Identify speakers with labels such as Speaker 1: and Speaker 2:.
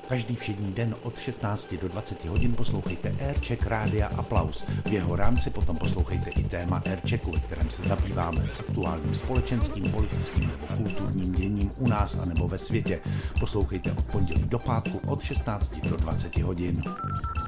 Speaker 1: Každý všední den od 16 do 20 hodin poslouchejte Aircheck Rádia Aplaus. V jeho rámci potom poslouchejte i téma Airchecku, ve kterém se zabýváme aktuálním společenským, politickým nebo kulturním děním u nás a nebo ve světě. Poslouchejte od pondělí do pátku od 16 do 20 hodin.